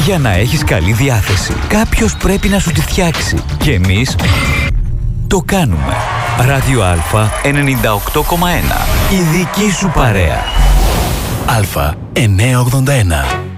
Για να έχεις καλή διάθεση, κάποιος πρέπει να σου τη φτιάξει. Και εμείς το κάνουμε. Ράδιο Α 98,1. Η δική σου παρέα. Α 981.